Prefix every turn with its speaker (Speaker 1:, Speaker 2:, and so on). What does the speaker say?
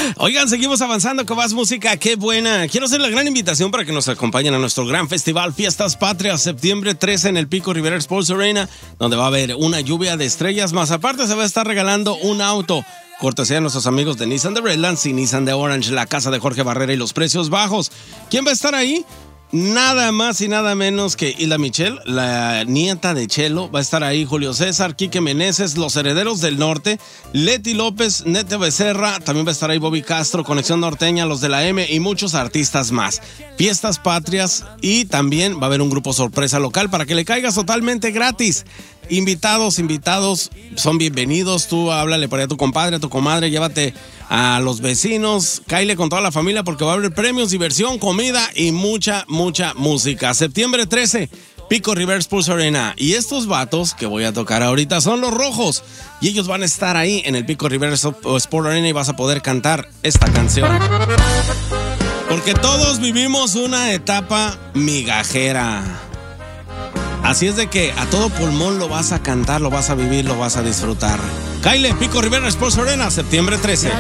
Speaker 1: Oigan, seguimos avanzando con más música. ¡Qué buena! Quiero hacer la gran invitación para que nos acompañen a nuestro gran festival Fiestas Patrias, septiembre 13 en el Pico Rivera Sports Arena, donde va a haber una lluvia de estrellas, más aparte se va a estar regalando un auto. Cortesía de nuestros amigos de Nissan de Redlands y Nissan de Orange, la casa de Jorge Barrera y los precios bajos. ¿Quién va a estar ahí? Nada más y nada menos que Hilda Michelle, la nieta de Chelo, va a estar ahí. Julio César, Quique Meneses, Los Herederos del Norte, Leti López, Nete Becerra, también va a estar ahí Bobby Castro, Conexión Norteña, Los de la M y muchos artistas más. Fiestas Patrias y también va a haber un grupo sorpresa local para que le caigas totalmente gratis. Invitados son bienvenidos. Tú háblale por ahí a tu compadre, a tu comadre, llévate a los vecinos, cáile con toda la familia porque va a haber premios, diversión, comida y mucha música. Septiembre 13, Pico Rivera Sports Arena. Y estos vatos que voy a tocar ahorita son Los Rojos. Y ellos van a estar ahí en el Pico Rivera Sports Arena y vas a poder cantar esta canción. Porque todos vivimos una etapa migajera. Así es de que a todo pulmón lo vas a cantar, lo vas a vivir, lo vas a disfrutar. Kyle, Pico Rivera Sports Arena, septiembre 13.